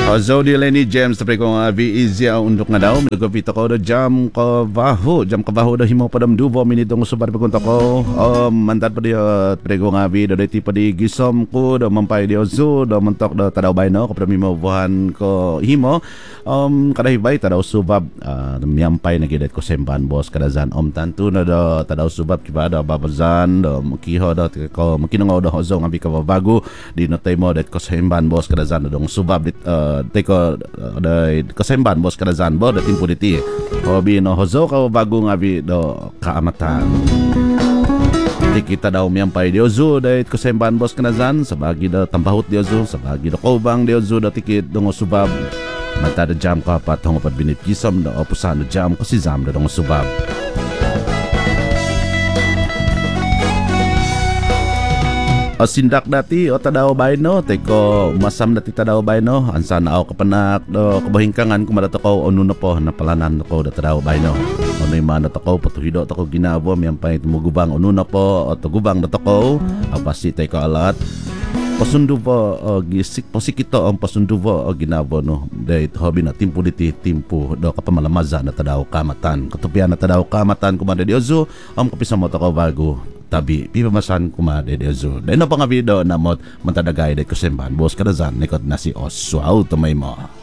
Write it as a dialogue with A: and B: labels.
A: So di Lenny James tapi ko nga easy untuk nga daw minagapita ko do jam kabaho do himo padam 2 minutong subar pagkunta ko mantat pa di prego nga do ti pa di gisom ko do mampay di ozo do mentok do tadaw bayno ko prami mo buhan ko himo kada hibay tadaw subab miampay na gidet ko semban boss kada zan tantu na do tadaw subab kiba do babazan do kiho do ko makinangaw do ozo nga bi ka bago di notay mo det ko semban boss kada zan do subab dit teko da kasemban bos kada zanbo da timpo diti hobi no hozo ka bago nga bi do kaamatan di kita daw miampay di ozo da kasemban bos kada zan sabagi da tambahut di ozo sabagi da kobang di ozo da tikit dongo subab mata da jam ka patong pat binit kisam da opusan da jam ko si zam da dongo subab sindak dati o tadaw bayno teko masam dati tadaw bayno ansan aw kapanak do kabahingkangan kumada ko ono na po napalanan ko da tadaw bayno ono man da ko patuhido to ko ginabo miampay tumugubang ono na po o tugubang da ko apasi teko alat pasundo po gisik posikito ang pasundo po ginabo no dahil hobi na timpo diti timpo do kapamalamaza na tadaw kamatan katupian na tadaw kamatan kumada di ozo ang kapisa mo to ko bago tabi pipamasan kumade de zo dahil na pang video na mot mantadagay de kusemban bos kadazan nikot na si Oswald tumay mo